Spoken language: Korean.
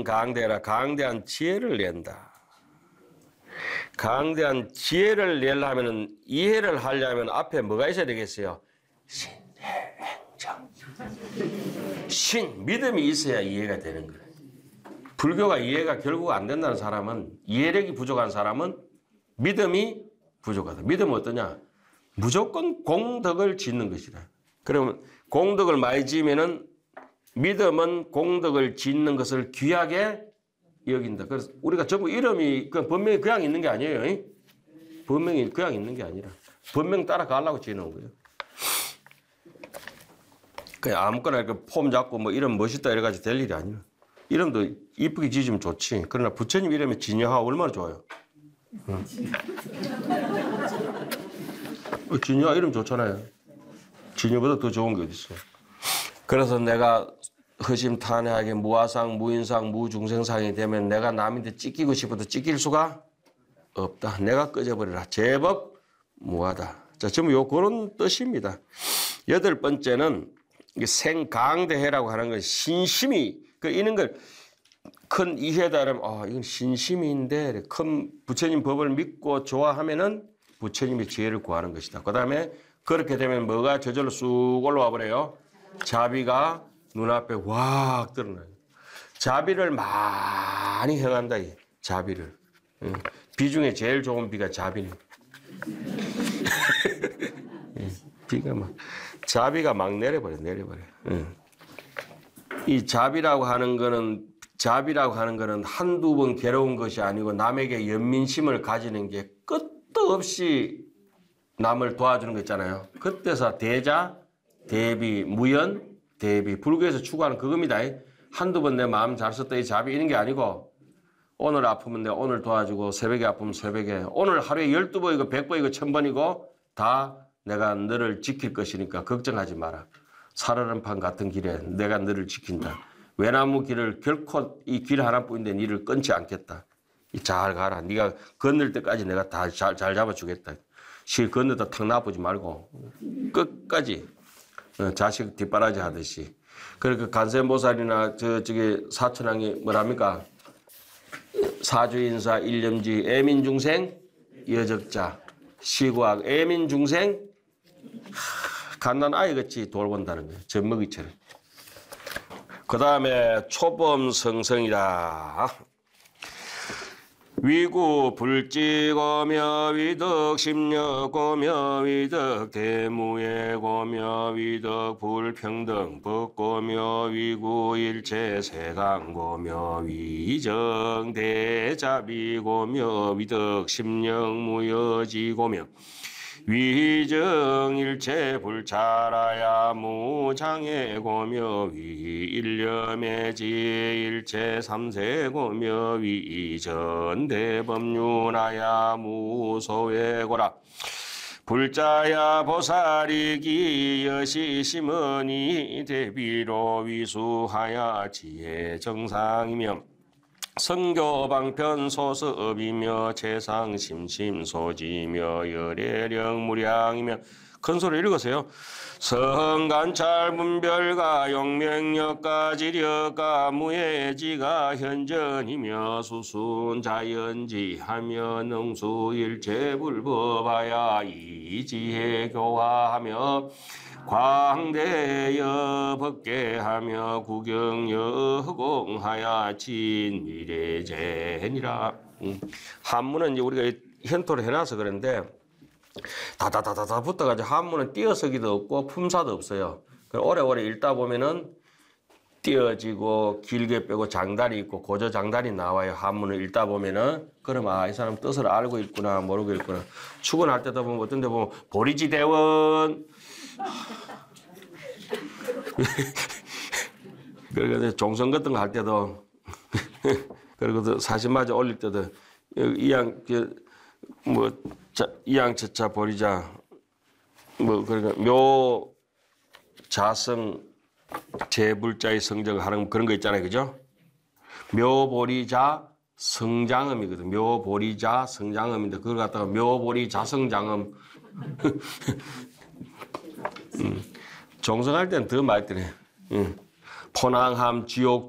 생강대라. 강대한 지혜를 낸다. 강대한 지혜를 내려면은 이해를 하려면 앞에 뭐가 있어야 되겠어요? 신해행정. 믿음이 있어야 이해가 되는 거예요. 불교가 이해가 결국 안 된다는 사람은, 이해력이 부족한 사람은 믿음이 부족하다. 믿음은 어떠냐? 무조건 공덕을 짓는 것이다. 그러면 공덕을 많이 지으면은 믿음은 공덕을 짓는 것을 귀하게 여긴다. 그래서 우리가 전부 이름이 번명이 그냥 있는 게 아니에요. 번명이 그냥 있는 게 아니라 번명 따라가려고 지어놓은 거예요. 그냥 아무거나 이렇게 폼 잡고 뭐 이름 멋있다 이래가지고 될 일이 아니에요. 이름도 이쁘게 지으면 좋지. 그러나 부처님 이름이 진여하 얼마나 좋아요. 진여하 이름 좋잖아요. 진여보다 더 좋은 게 어디 있어. 그래서 내가 허심탄회하게 무아상, 무인상, 무중생상이 되면 내가 남인데 찢기고 싶어도 찢길 수가 없다. 내가 꺼져버리라. 제법 무하다. 자, 전부 그런 뜻입니다. 여덟 번째는 생강대해라고 하는 건 신심이 이런 걸 큰 이해다 하면 이건 신심인데 큰 부처님 법을 믿고 좋아하면은 부처님의 지혜를 구하는 것이다. 그 다음에 그렇게 되면 뭐가 저절로 쑥 올라와 버려요. 자비가 눈앞에 확 드러나요. 자비를 많이 행한다. 자비를. 비 중에 제일 좋은 비가 자비네. 자비가 막 내려버려. 이 자비라고 하는 거는 한두 번 괴로운 것이 아니고 남에게 연민심을 가지는 게 끝도 없이 남을 도와주는 거 있잖아요. 그때서 대자, 대비, 무연, 대비. 불교에서 추구하는 그겁니다. 한두 번 내 마음 잘 썼다 이 자비 이런 게 아니고 오늘 아프면 내가 오늘 도와주고 새벽에 아프면 새벽에 오늘 하루에 12번이고 100번이고 1000번이고 다 내가 너를 지킬 것이니까 걱정하지 마라. 살얼음판 같은 길에 내가 너를 지킨다. 외나무 길을 결코 이 길 하나뿐인데 너를 끊지 않겠다. 잘 가라. 네가 건널 때까지 내가 다 잘 잡아주겠다. 실 건너다 탁 놔보지 말고 끝까지 자식 뒷바라지 하듯이. 그러니까 간센보살이나 저기 사천왕이 뭐랍니까? 사주인사 일념지 애민중생 여적자 시구학 애민중생 갓난 아이같이 돌본다는 거예요. 젖먹이처럼. 그 다음에 초범성성이다. 위구 불찍오며 위덕 심력오며 위덕 대무예고며 위덕 불평등 법고며 위구 일체 세강고며 위정 대자비고며 위덕 심력 무여지고며 위정 일체 불찰하야 무장애고며 위일념의 지혜 일체 삼세고며 위전 대법륜하야 무소외고라. 불자야 보살이기 여시심언이 대비로 위수하야 지혜 정상이며 성교방편 소섭이며 재상심심소지며 열애령 무량이며 큰소리 읽으세요. 성관찰 문별가 용명력가 지력가 무예지가 현전이며 수순자연지하며 능수일체불법하야 이지혜 교화하며 광대여 법계하며 구경여 허공하야 진미래제니라. 한문은 이제 우리가 현토를 해놔서 그런데 다다다다다 붙어가지고 한문은 띄어쓰기도 없고 품사도 없어요. 오래오래 읽다 보면은 띄어지고 길게 빼고 장단이 있고 고저 장단이 나와요. 한문을 읽다 보면은 그럼 이 사람 뜻을 알고 읽구나 모르고 읽구나. 출근할 때도 보면 어떤 데 보면 보리지대원 그리고 종성 같은 거 할 때도 그리고 사진마저 올릴 때도 이양 이양처차 보리자 그러니까 묘 자성 제불자의 성정을 하는 그런 거 있잖아요, 그죠? 묘보리자 성장음이거든. 묘보리자 성장음인데 그걸 갖다가 묘보리자 성장음 종성할 때는 더 많이 뜨네. 포낭함 지옥